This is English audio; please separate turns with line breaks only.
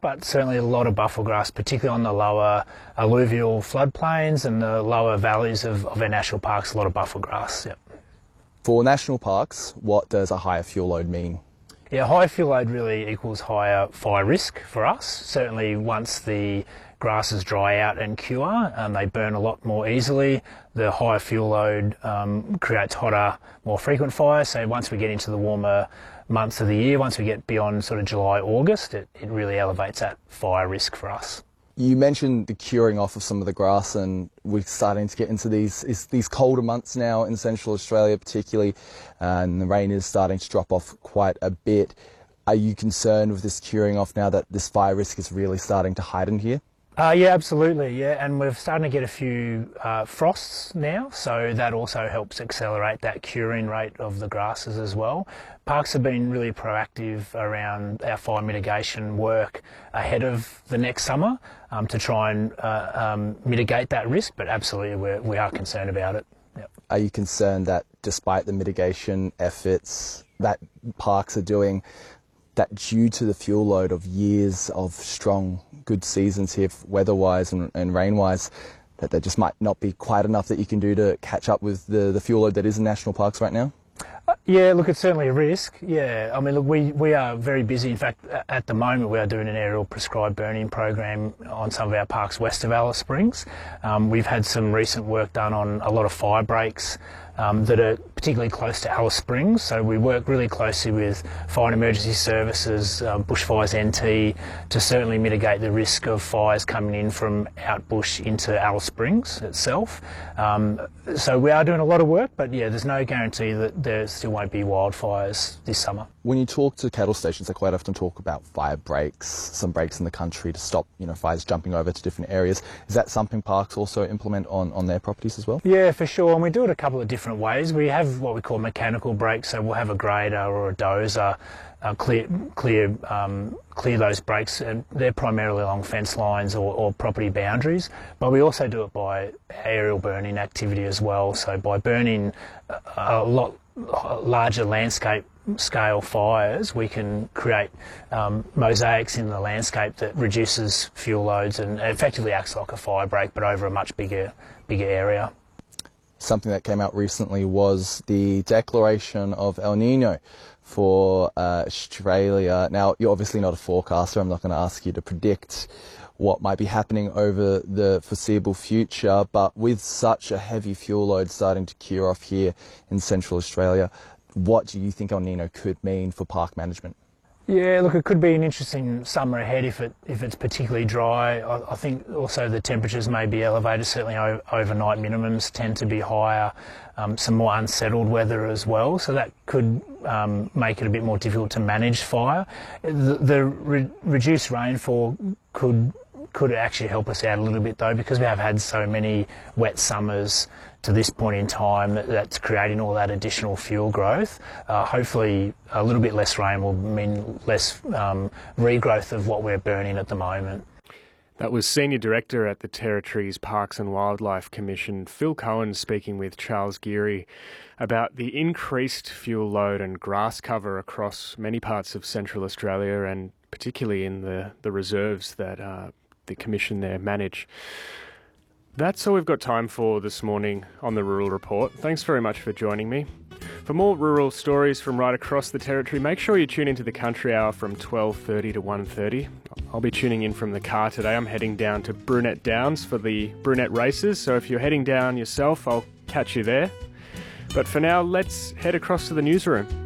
but certainly a lot of buffelgrass, particularly on the lower alluvial floodplains and the lower valleys of our national parks, a lot of buffelgrass. Yep.
For national parks, what does a higher fuel load mean?
Yeah, high fuel load really equals higher fire risk for us. Certainly once the grasses dry out and cure, they burn a lot more easily. The higher fuel load creates hotter, more frequent fires. So once we get into the warmer months of the year, once we get beyond sort of July, August, it really elevates that fire risk for us.
You mentioned the curing off of some of the grass, and we're starting to get into these colder months now in Central Australia particularly, and the rain is starting to drop off quite a bit. Are you concerned with this curing off now that this fire risk is really starting to heighten here?
Yeah, absolutely, yeah, and we're starting to get a few frosts now, so that also helps accelerate that curing rate of the grasses as well. Parks have been really proactive around our fire mitigation work ahead of the next summer to try and mitigate that risk, but absolutely we are concerned about it. Yep.
Are you concerned that despite the mitigation efforts that parks are doing, that due to the fuel load of years of strong, good seasons here, weather-wise and rain-wise, that there just might not be quite enough that you can do to catch up with the fuel load that is in national parks right now?
Yeah, look, it's certainly a risk. Yeah, I mean, look, we are very busy. In fact, at the moment, we are doing an aerial prescribed burning program on some of our parks west of Alice Springs. We've had some recent work done on a lot of fire breaks that are particularly close to Alice Springs. So we work really closely with Fire and Emergency Services, Bushfires NT, to certainly mitigate the risk of fires coming in from out bush into Alice Springs itself. So we are doing a lot of work, but yeah, there's no guarantee that there still won't be wildfires this summer.
When you talk to cattle stations, they quite often talk about fire breaks, some breaks in the country to stop, fires jumping over to different areas. Is that something parks also implement on their properties as well?
Yeah, for sure, and we do it a couple of different ways. We have what we call mechanical breaks, so we'll have a grader or a dozer clear those breaks, and they're primarily along fence lines or property boundaries, but we also do it by aerial burning activity as well, so by burning a lot larger landscape scale fires, we can create mosaics in the landscape that reduces fuel loads and effectively acts like a fire break but over a much bigger area.
Something that came out recently was the declaration of El Nino for Australia. Now, you're obviously not a forecaster. I'm not going to ask you to predict what might be happening over the foreseeable future, but with such a heavy fuel load starting to cure off here in Central Australia, what do you think El Nino could mean for park management?
Yeah, look, it could be an interesting summer ahead if it's particularly dry. I think also the temperatures may be elevated. Certainly overnight minimums tend to be higher. Some more unsettled weather as well, so that could make it a bit more difficult to manage fire. The reduced rainfall could actually help us out a little bit though, because we have had so many wet summers to this point in time that's creating all that additional fuel growth. Hopefully a little bit less rain will mean less regrowth of what we're burning at the moment.
That was Senior Director at the Territories Parks and Wildlife Commission, Phil Cohen, speaking with Charles Geary about the increased fuel load and grass cover across many parts of Central Australia, and particularly in the reserves that the Commission there manage. That's all we've got time for this morning on the Rural Report. Thanks very much for joining me. For more rural stories from right across the Territory, make sure you tune into the Country Hour from 12:30 to 1:30. I'll be tuning in from the car today. I'm heading down to Brunette Downs for the Brunette races, so if you're heading down yourself, I'll catch you there. But for now, let's head across to the newsroom.